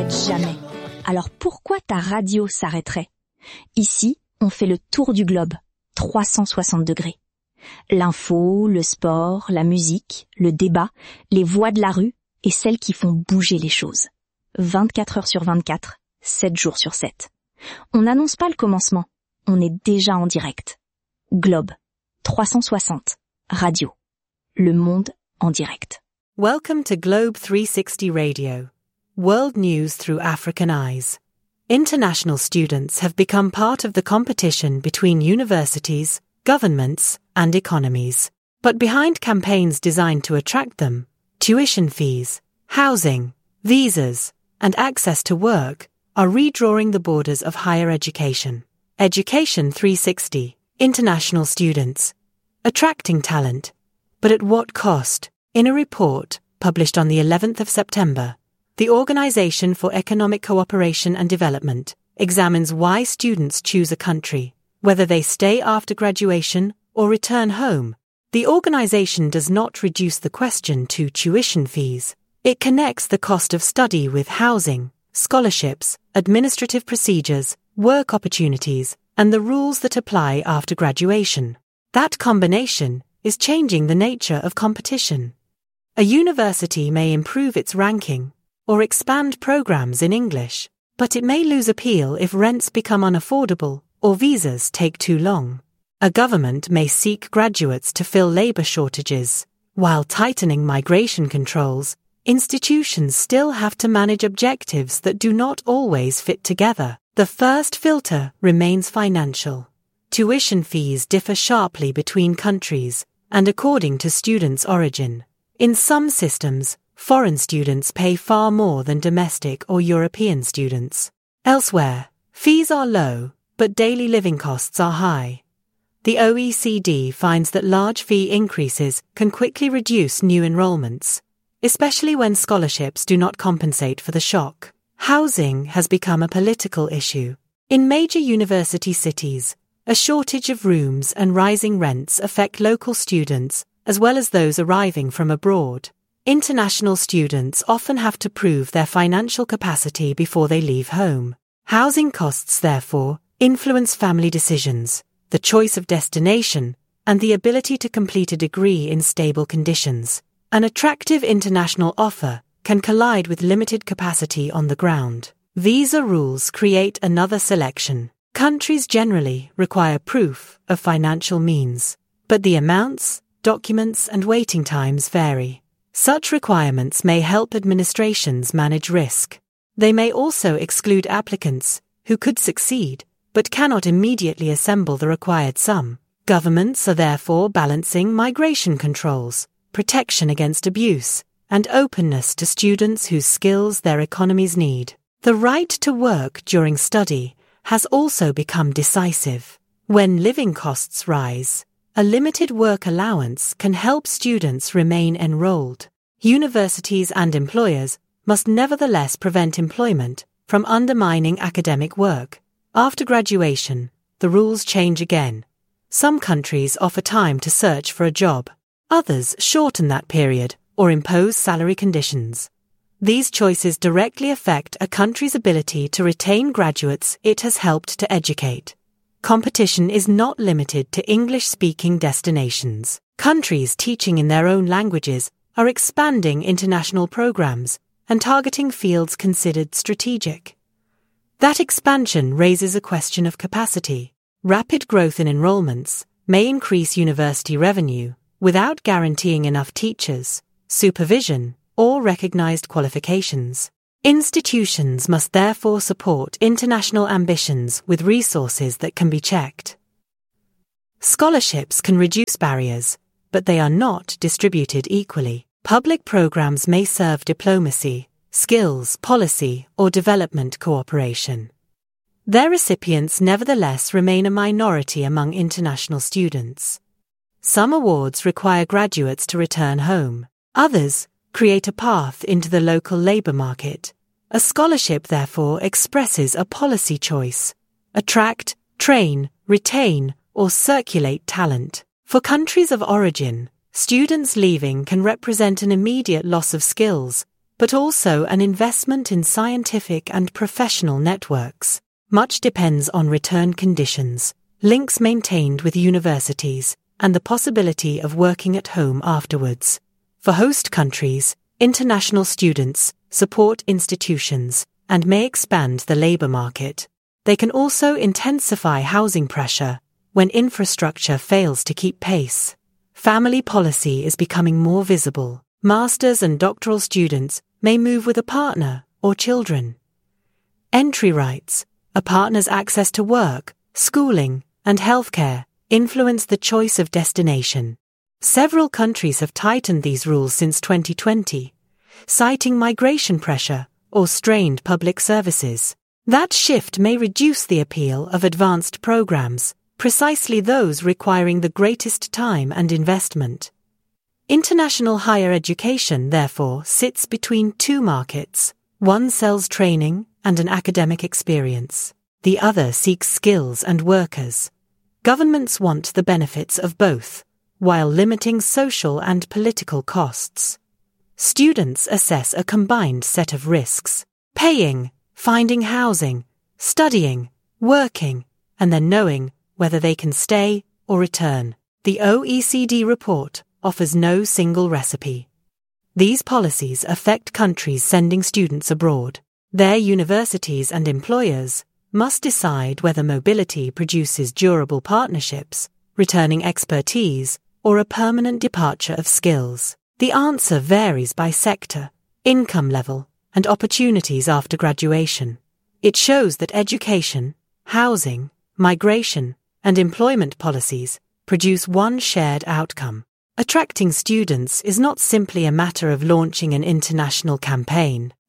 Jamais. Alors pourquoi ta radio s'arrêterait? Ici, on fait le tour du globe, 360 degrés. L'info, le sport, la musique, le débat, les voix de la rue et celles qui font bouger les choses. 24 heures sur 24, 7 jours sur 7. On n'annonce pas le commencement, on est déjà en direct. Globe, 360, radio. Le monde en direct. Welcome to Globe 360 Radio. World news through African eyes. International students have become part of the competition between universities, governments, and economies. But behind campaigns designed to attract them, tuition fees, housing, visas, and access to work are redrawing the borders of higher education. Education 360, international students. Attracting talent. But at what cost? In a report published on the 11th of September, the Organization for Economic Cooperation and Development examines why students choose a country, whether they stay after graduation or return home. The organization does not reduce the question to tuition fees. It connects the cost of study with housing, scholarships, administrative procedures, work opportunities, and the rules that apply after graduation. That combination is changing the nature of competition. A university may improve its ranking or expand programs in English, but it may lose appeal if rents become unaffordable or visas take too long. A government may seek graduates to fill labor shortages. While tightening migration controls, institutions still have to manage objectives that do not always fit together. The first filter remains financial. Tuition fees differ sharply between countries and according to students' origin. In some systems, foreign students pay far more than domestic or European students. Elsewhere, fees are low, but daily living costs are high. The OECD finds that large fee increases can quickly reduce new enrollments, especially when scholarships do not compensate for the shock. Housing has become a political issue. In major university cities, a shortage of rooms and rising rents affect local students as well as those arriving from abroad. International students often have to prove their financial capacity before they leave home. Housing costs, therefore, influence family decisions, the choice of destination, and the ability to complete a degree in stable conditions. An attractive international offer can collide with limited capacity on the ground. Visa rules create another selection. Countries generally require proof of financial means, but the amounts, documents, and waiting times vary. Such requirements may help administrations manage risk. They may also exclude applicants who could succeed but cannot immediately assemble the required sum. Governments are therefore balancing migration controls, protection against abuse, and openness to students whose skills their economies need. The right to work during study has also become decisive. When living costs rise, a limited work allowance can help students remain enrolled. Universities and employers must nevertheless prevent employment from undermining academic work. After graduation, the rules change again. Some countries offer time to search for a job. Others shorten that period or impose salary conditions. These choices directly affect a country's ability to retain graduates it has helped to educate. Competition is not limited to English-speaking destinations. Countries teaching in their own languages are expanding international programs and targeting fields considered strategic. That expansion raises a question of capacity. Rapid growth in enrollments may increase university revenue without guaranteeing enough teachers, supervision, or recognized qualifications. Institutions must therefore support international ambitions with resources that can be checked. Scholarships can reduce barriers, but they are not distributed equally. Public programs may serve diplomacy, skills, policy, or development cooperation. Their recipients nevertheless remain a minority among international students. Some awards require graduates to return home. Others create a path into the local labor market. A scholarship, therefore, expresses a policy choice: attract, train, retain, or circulate talent. For countries of origin, students leaving can represent an immediate loss of skills, but also an investment in scientific and professional networks. Much depends on return conditions, links maintained with universities, and the possibility of working at home afterwards. For host countries, international students support institutions and may expand the labor market. They can also intensify housing pressure when infrastructure fails to keep pace. Family policy is becoming more visible. Masters and doctoral students may move with a partner or children. Entry rights, a partner's access to work, schooling, and healthcare, influence the choice of destination. Several countries have tightened these rules since 2020, citing migration pressure or strained public services. That shift may reduce the appeal of advanced programs, precisely those requiring the greatest time and investment. International higher education, therefore, sits between two markets. One sells training and an academic experience. The other seeks skills and workers. Governments want the benefits of both, while limiting social and political costs. Students assess a combined set of risks: paying, finding housing, studying, working, and then knowing whether they can stay or return. The OECD report offers no single recipe. These policies affect countries sending students abroad. Their universities and employers must decide whether mobility produces durable partnerships, returning expertise, or a permanent departure of skills. The answer varies by sector, income level, and opportunities after graduation. It shows that education, housing, migration, and employment policies produce one shared outcome. Attracting students is not simply a matter of launching an international campaign.